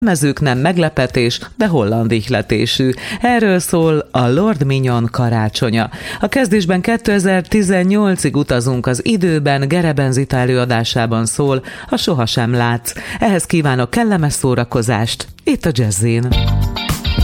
Mezők nem meglepetés, de holland ihletésű. Erről szól a Lord Mignon karácsonya. A kezdésben 2018-ig utazunk az időben, Gerebenszita előadásában szól a Sohasem látsz. Ehhez kívánok kellemes szórakozást itt a Jazz-in.